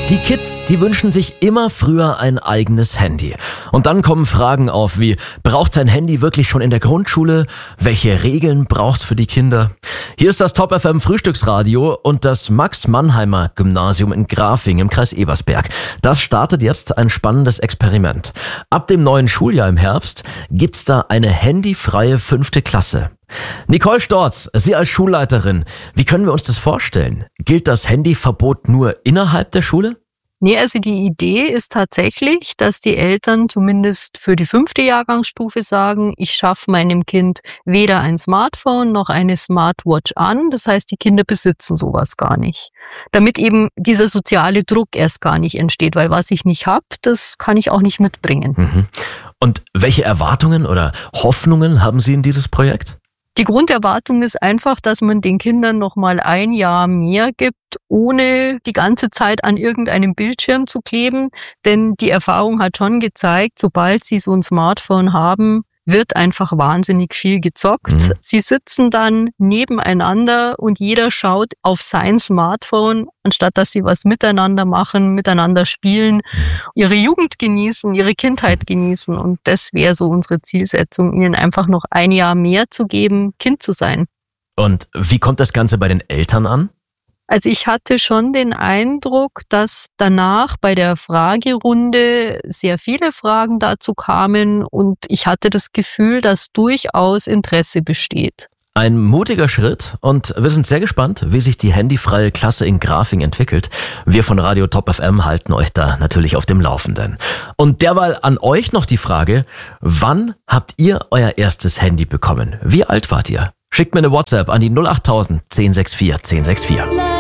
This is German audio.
Die Kids, die wünschen sich immer früher ein eigenes Handy. Und dann kommen Fragen auf wie, braucht sein Handy wirklich schon in der Grundschule? Welche Regeln braucht's für die Kinder? Hier ist das Top FM Frühstücksradio und das Max-Mannheimer-Gymnasium in Grafing im Kreis Ebersberg. Das startet jetzt ein spannendes Experiment. Ab dem neuen Schuljahr im Herbst gibt's da eine handyfreie 5. Klasse. Nicole Storz, Sie als Schulleiterin, wie können wir uns das vorstellen? Gilt das Handyverbot nur innerhalb der Schule? Nee, also die Idee ist tatsächlich, dass die Eltern zumindest für die 5. Jahrgangsstufe sagen, ich schaffe meinem Kind weder ein Smartphone noch eine Smartwatch an. Das heißt, die Kinder besitzen sowas gar nicht. Damit eben dieser soziale Druck erst gar nicht entsteht, weil was ich nicht habe, das kann ich auch nicht mitbringen. Mhm. Und welche Erwartungen oder Hoffnungen haben Sie in dieses Projekt? Die Grunderwartung ist einfach, dass man den Kindern noch mal ein Jahr mehr gibt, ohne die ganze Zeit an irgendeinem Bildschirm zu kleben. Denn die Erfahrung hat schon gezeigt, sobald sie so ein Smartphone haben, wird einfach wahnsinnig viel gezockt. Sie sitzen dann nebeneinander und jeder schaut auf sein Smartphone, anstatt dass sie was miteinander machen, miteinander spielen, ihre Jugend genießen, ihre Kindheit genießen. Und das wäre so unsere Zielsetzung, ihnen einfach noch ein Jahr mehr zu geben, Kind zu sein. Und wie kommt das Ganze bei den Eltern an? Also ich hatte schon den Eindruck, dass danach bei der Fragerunde sehr viele Fragen dazu kamen und ich hatte das Gefühl, dass durchaus Interesse besteht. Ein mutiger Schritt und wir sind sehr gespannt, wie sich die handyfreie Klasse in Grafing entwickelt. Wir von Radio Top FM halten euch da natürlich auf dem Laufenden. Und derweil an euch noch die Frage, wann habt ihr euer erstes Handy bekommen? Wie alt wart ihr? Schickt mir eine WhatsApp an die 08000 1064 1064.